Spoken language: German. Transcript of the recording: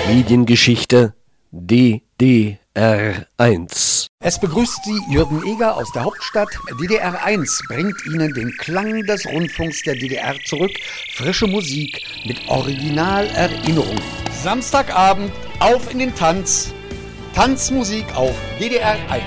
Mediengeschichte DDR1. Es begrüßt Sie Jürgen Eger aus der Hauptstadt. DDR1 bringt Ihnen den Klang des Rundfunks der DDR zurück. Frische Musik mit Originalerinnerungen. Samstagabend auf in den Tanz. Tanzmusik auf DDR1.